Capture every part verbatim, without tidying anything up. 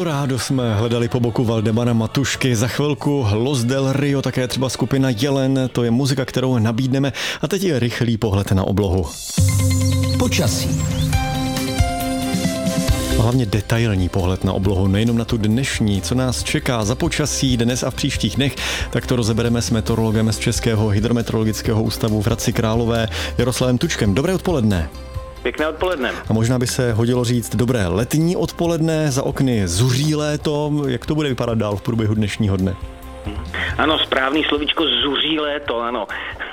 Colorado jsme hledali po boku Valdemara Matušky, za chvilku Los del Rio, také třeba skupina Jelen, to je muzika, kterou nabídneme a teď je rychlý pohled na oblohu. Počasí. A hlavně detailní pohled na oblohu, nejenom na tu dnešní, co nás čeká za počasí dnes a v příštích dnech, tak to rozebereme s meteorologem z Českého hydrometeorologického ústavu v Hradci Králové Jaroslavem Tučkem. Dobré odpoledne. Pěkné odpoledne. A možná by se hodilo říct dobré letní odpoledne, za okny zuří léto, jak to bude vypadat dál v průběhu dnešního dne? Ano, správný slovíčko zuří léto, ano.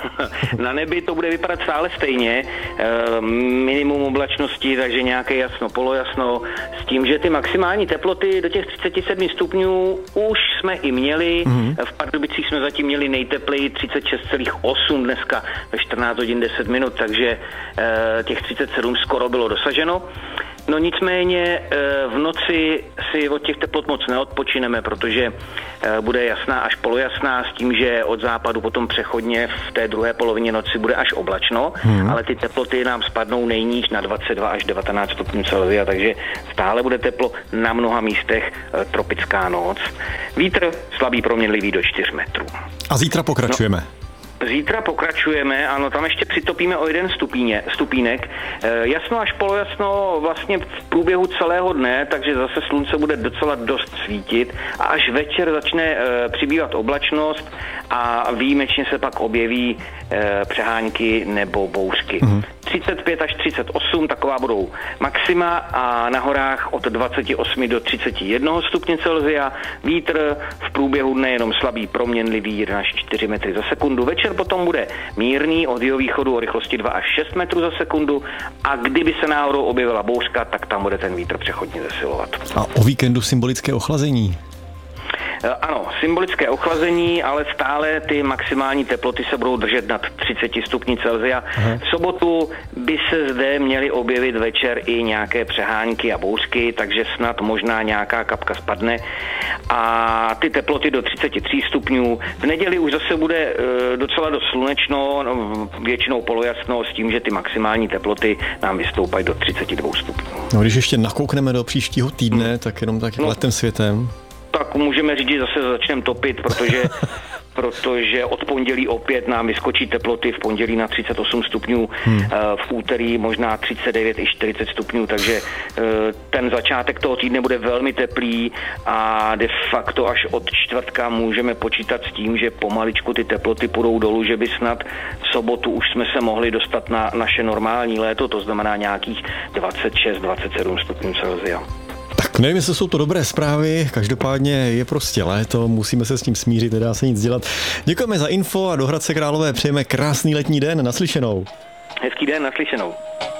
Na nebi to bude vypadat stále stejně, e, minimum oblačnosti, takže nějaké jasno, polojasno, s tím, že ty maximální teploty do těch třicet sedm stupňů už jsme i měli, mm-hmm. v Pardubicích jsme zatím měli nejtepleji třicet šest celá osm dneska ve čtrnáct hodin deset minut, takže e, těch třicet sedm skoro bylo dosaženo. No nicméně v noci si od těch teplot moc neodpočineme, protože bude jasná až polojasná s tím, že od západu potom přechodně v té druhé polovině noci bude až oblačno, hmm. ale ty teploty nám spadnou nejníž na dvacet dva až devatenáct stupňů Celsia, takže stále bude teplo, na mnoha místech tropická noc. Vítr slabý proměnlivý do čtyř metrů. A zítra pokračujeme. No. Zítra pokračujeme, ano, tam ještě přitopíme o jeden stupíně, stupínek. E, jasno až polojasno vlastně v průběhu celého dne, takže zase slunce bude docela dost svítit a až večer začne e, přibývat oblačnost a výjimečně se pak objeví e, přehánky nebo bouřky. Mm-hmm. třicet pět až třicet osm, taková budou maxima a na horách od dvacet osm do třicet jedna stupně Celsia. Vítr v průběhu dne jenom slabý proměnlivý jedna až čtyři metry za sekundu. Večer potom bude mírný od jihovýchodu o rychlosti dva až šest metrů za sekundu a kdyby se náhodou objevila bouřka, tak tam bude ten vítr přechodně zesilovat. A o víkendu symbolické ochlazení? Ano, symbolické ochlazení, ale stále ty maximální teploty se budou držet nad třicet stupní Celsia. Aha. V sobotu by se zde měly objevit večer i nějaké přehánky a bouřky, takže snad možná nějaká kapka spadne. A ty teploty do třicet tři stupňů. V neděli už zase bude e, docela dost slunečno, no, většinou polojasno, s tím, že ty maximální teploty nám vystoupají do třicet dva stupňů. No, když ještě nakoukneme do příštího týdne, hmm. tak jenom tak no. letem světem. Tak můžeme říct, že zase začneme topit, protože, protože od pondělí opět nám vyskočí teploty, v pondělí na třicet osm stupňů, hmm. v úterý možná třicet devět i čtyřicet stupňů, takže ten začátek toho týdne bude velmi teplý a de facto až od čtvrtka můžeme počítat s tím, že pomaličku ty teploty půjdou dolů, že by snad v sobotu už jsme se mohli dostat na naše normální léto, to znamená nějakých dvacet šest dvacet sedm stupňů Celsia. Tak nevím, jestli jsou to dobré zprávy, každopádně je prostě léto, musíme se s tím smířit, nedá se nic dělat. Děkujeme za info a do Hradce Králové přejeme krásný letní den, naslyšenou. Hezký den, naslyšenou.